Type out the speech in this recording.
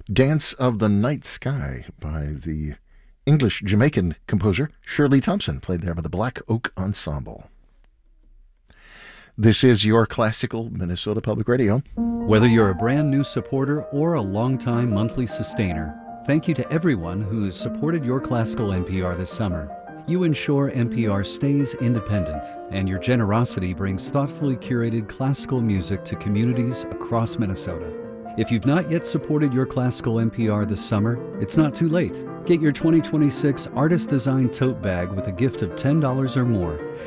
Dance of the Night Sky by the English-Jamaican composer Shirley Thompson, played there by the Black Oak Ensemble. This is your classical Minnesota Public Radio. Whether you're a brand new supporter or a longtime monthly sustainer, thank you to everyone who has supported your classical NPR this summer. You ensure NPR stays independent, and your generosity brings thoughtfully curated classical music to communities across Minnesota. If you've not yet supported your classical NPR this summer, it's not too late. Get your 2026 Artist Design Tote Bag with a gift of $10 or more.